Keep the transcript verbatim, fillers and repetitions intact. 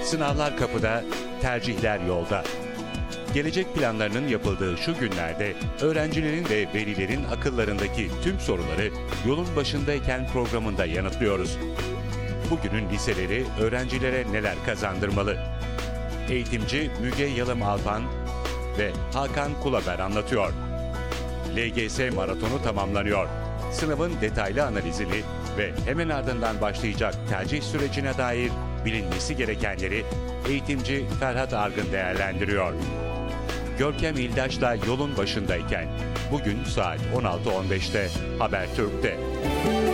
Sınavlar kapıda, tercihler yolda. Gelecek planlarının yapıldığı şu günlerde öğrencilerin ve velilerin akıllarındaki tüm soruları Yolun Başındayken programında yanıtlıyoruz. Bugünün liseleri öğrencilere neler kazandırmalı? Eğitimci Müge Yalım Alpan ve Hakan Kulaber anlatıyor. L G S maratonu tamamlanıyor. Sınavın detaylı analizini ve hemen ardından başlayacak tercih sürecine dair bilinmesi gerekenleri eğitimci Ferhat Argın değerlendiriyor. Görkem İldaş'la Yolun Başındayken bugün saat on altı on beşte Habertürk'te.